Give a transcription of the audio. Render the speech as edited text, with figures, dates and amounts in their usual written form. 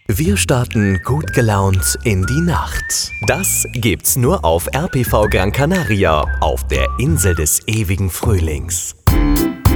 Wir starten gut gelaunt in die Nacht. Das gibt's nur auf RPV Gran Canaria, auf der Insel des ewigen Frühlings.